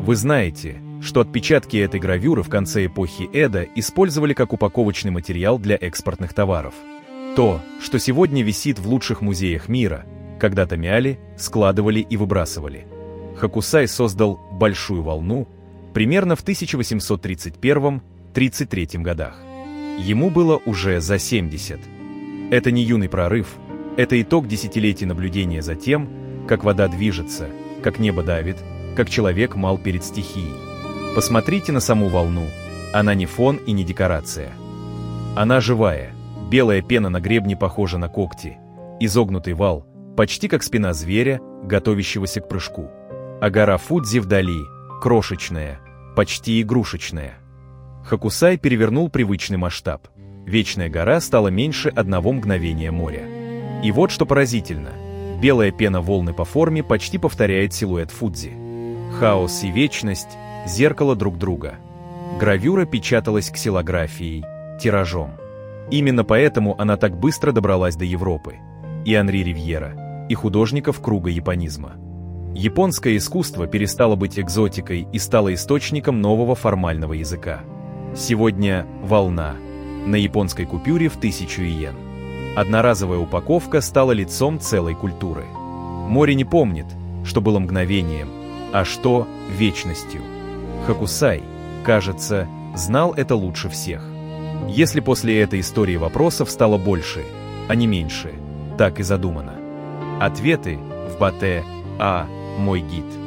Вы знаете, что отпечатки этой гравюры в конце эпохи Эдо использовали как упаковочный материал для экспортных товаров. То, что сегодня висит в лучших музеях мира, когда-то мяли, складывали и выбрасывали. Хокусай создал «Большую волну» примерно в 1831-33 годах. Ему было уже за 70. Это не юный прорыв, это итог десятилетий наблюдения за тем, как вода движется, как небо давит, как человек мал перед стихией. Посмотрите на саму волну, она не фон и не декорация. Она живая, белая пена на гребне похожа на когти, изогнутый вал, почти как спина зверя, готовящегося к прыжку. А гора Фудзи вдали, крошечная, почти игрушечная. Хокусай перевернул привычный масштаб. Вечная гора стала меньше одного мгновения моря. И вот что поразительно. Белая пена волны по форме почти повторяет силуэт Фудзи. Хаос и вечность – зеркало друг друга. Гравюра печаталась ксилографией, тиражом. Именно поэтому она так быстро добралась до Европы. И Анри Ривьера, и художников круга японизма. Японское искусство перестало быть экзотикой и стало источником нового формального языка. Сегодня волна на японской купюре в 1000 иен. Одноразовая упаковка стала лицом целой культуры. Море не помнит, что было мгновением, а что вечностью. Хокусай, кажется, знал это лучше всех. Если после этой истории вопросов стало больше, а не меньше, так и задумано. Ответы в Батэ А. Мой гид.